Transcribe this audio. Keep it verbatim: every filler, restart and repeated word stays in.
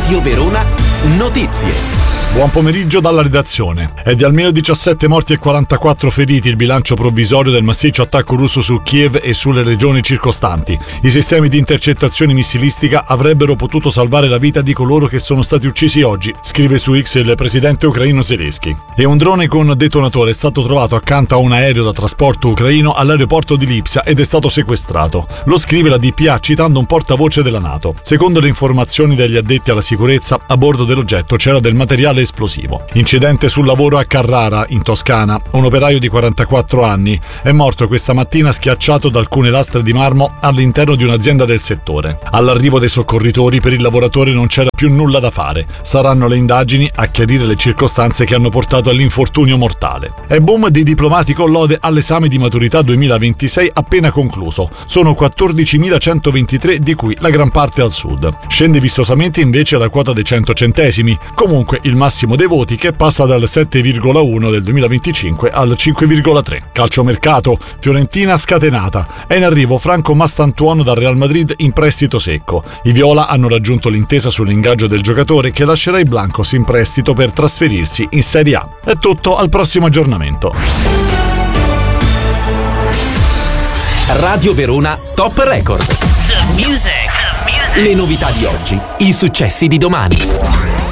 Radio Verona Notizie. Buon pomeriggio dalla redazione. È di almeno diciassette morti e quarantaquattro feriti il bilancio provvisorio del massiccio attacco russo su Kiev e sulle regioni circostanti. I sistemi di intercettazione missilistica avrebbero potuto salvare la vita di coloro che sono stati uccisi oggi, scrive su X il presidente ucraino Zelensky. E un drone con detonatore è stato trovato accanto a un aereo da trasporto ucraino all'aeroporto di Lipsia ed è stato sequestrato. Lo scrive la D P A citando un portavoce della NATO. Secondo le informazioni degli addetti alla sicurezza, a bordo dell'oggetto c'era del materiale esplosivo. Incidente sul lavoro a Carrara, in Toscana. Un operaio di quarantaquattro anni è morto questa mattina schiacciato da alcune lastre di marmo all'interno di un'azienda del settore. All'arrivo dei soccorritori per il lavoratore non c'era più nulla da fare. Saranno le indagini a chiarire le circostanze che hanno portato all'infortunio mortale. È boom di diplomati con lode all'esame di maturità duemilaventisei appena concluso. Sono quattordicimilacentoventitré, di cui la gran parte al sud. Scende vistosamente invece la quota dei cento centesimi. Comunque il massimo dei voti che passa dal sette virgola uno del duemilaventicinque al cinque virgola tre. Calciomercato, Fiorentina scatenata. È in arrivo Franco Mastantuono dal Real Madrid in prestito secco. I viola hanno raggiunto l'intesa sull'ingaggio del giocatore che lascerà i blancos in prestito per trasferirsi in Serie A. È tutto, al prossimo aggiornamento. Radio Verona Top Record. The music. The music. Le novità di oggi, i successi di domani.